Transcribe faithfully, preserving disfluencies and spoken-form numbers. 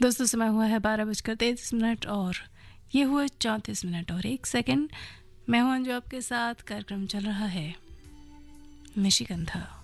दोस्तों समय हुआ है बारह बजकर तैंतीस मिनट और ये हुआ चौंतीस मिनट और एक सेकंड। मैं हूं अंजू, आपके साथ कार्यक्रम चल रहा है निशिगंधा।